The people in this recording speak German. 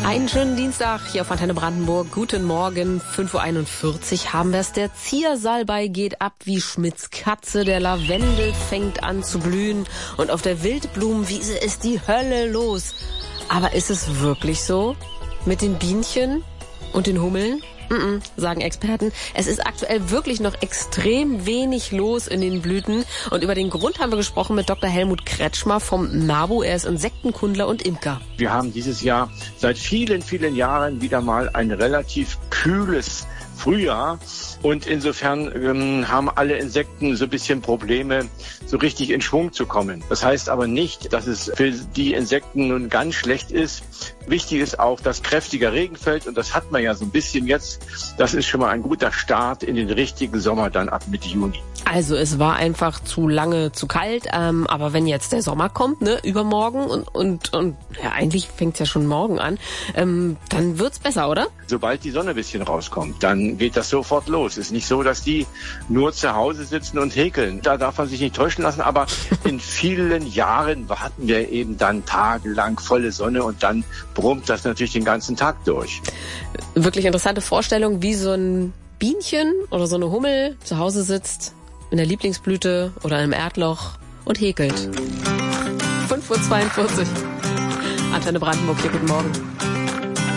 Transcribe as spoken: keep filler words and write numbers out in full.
Einen schönen Dienstag hier auf Antenne Brandenburg. Guten Morgen, fünf Uhr einundvierzig haben wir es. Der Ziersalbei geht ab wie Schmitz Katze. Der Lavendel fängt an zu blühen. Und auf der Wildblumenwiese ist die Hölle los. Aber ist es wirklich so? Mit den Bienchen und den Hummeln? Mm-mm, sagen Experten. Es ist aktuell wirklich noch extrem wenig los in den Blüten. Und über den Grund haben wir gesprochen mit Doktor Helmut Kretschmer vom NABU. Er ist Insektenkundler und Imker. Wir haben dieses Jahr seit vielen, vielen Jahren wieder mal ein relativ kühles Frühjahr. Und insofern ähm, haben alle Insekten so ein bisschen Probleme, so richtig in Schwung zu kommen. Das heißt aber nicht, dass es für die Insekten nun ganz schlecht ist. Wichtig ist auch, dass kräftiger Regen fällt. Und das hat man ja so ein bisschen jetzt. Das ist schon mal ein guter Start in den richtigen Sommer dann ab Mitte Juni. Also es war einfach zu lange zu kalt. Ähm, aber wenn jetzt der Sommer kommt, ne, übermorgen und, und, und ja, eigentlich fängt es ja schon morgen an, ähm, dann wird's besser, oder? Sobald die Sonne ein bisschen rauskommt, dann geht das sofort los. Es ist nicht so, dass die nur zu Hause sitzen und häkeln. Da darf man sich nicht täuschen lassen, aber in vielen Jahren warten wir eben dann tagelang volle Sonne und dann brummt das natürlich den ganzen Tag durch. Wirklich interessante Vorstellung, wie so ein Bienchen oder so eine Hummel zu Hause sitzt, in der Lieblingsblüte oder im Erdloch und häkelt. fünf Uhr zweiundvierzig. Antenne Brandenburg hier, guten Morgen.